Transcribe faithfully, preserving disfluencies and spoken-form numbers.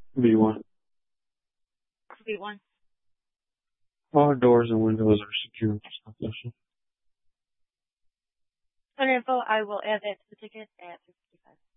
B one. B one. All doors and windows are secure. Under info, I will add that to the ticket at fifty-five.